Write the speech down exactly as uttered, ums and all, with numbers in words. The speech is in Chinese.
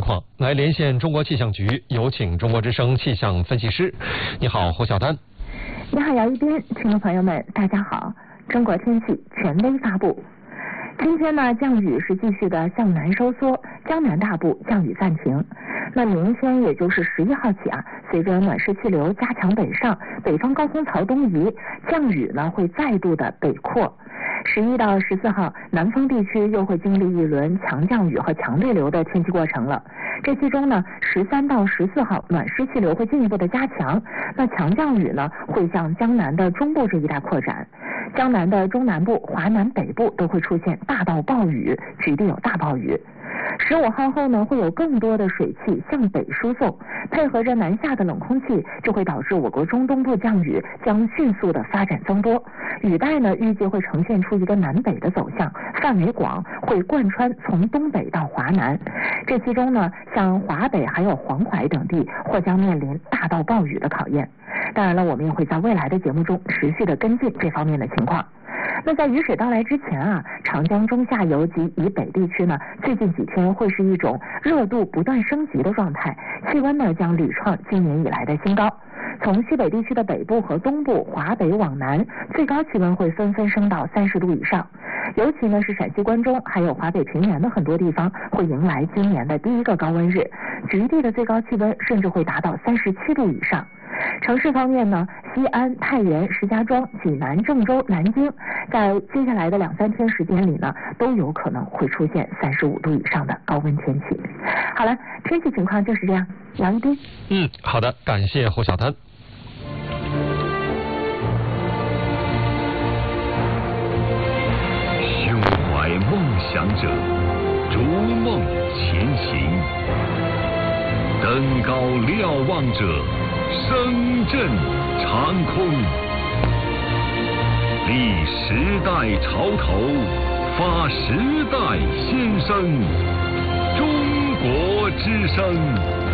况，来连线中国气象局，有请中国之声气象分析师。你好，侯晓丹。 你好，姚一斌，听众朋友们，大家好。中国天气权威发布。今天呢，降雨是继续的向南收缩，江南大部降雨暂停。那明天也就是十一号起啊，随着暖湿气流加强北上，北方高空槽东移，降雨呢会再度的北扩。十一到十四号，南方地区又会经历一轮强降雨和强对流的天气过程了。这其中呢，十三到十四号暖湿气流会进一步的加强，那强降雨呢会向江南的中部这一带扩展。江南的中南部、华南北部都会出现大到暴雨，局地有大暴雨。十五号后呢，会有更多的水汽向北输送，配合着南下的冷空气，就会导致我国中东部降雨将迅速的发展增多。雨带呢，预计会呈现出一个南北的走向，范围广，会贯穿从东北到华南。这其中呢，像华北还有黄淮等地，或将面临大到暴雨的考验。当然了，我们也会在未来的节目中持续的跟进这方面的情况。那在雨水到来之前啊，长江中下游及以北地区呢，最近几天会是一种热度不断升级的状态，气温呢将屡创今年以来的新高。从西北地区的北部和东部、华北往南，最高气温会纷纷升到三十度以上。尤其呢是陕西关中还有华北平原的很多地方会迎来今年的第一个高温日，局地的最高气温甚至会达到三十七度以上。城市方面呢，西安、太原、石家庄、济南、郑州、南京，在接下来的两三天时间里呢，都有可能会出现三十五度以上的高温天气。好了，天气情况就是这样。杨一斌， 嗯，好的，感谢侯晓丹。 胸怀梦想者，逐梦前行；登高瞭望者，声震长空。立时代潮头，发时代先声。中国之声。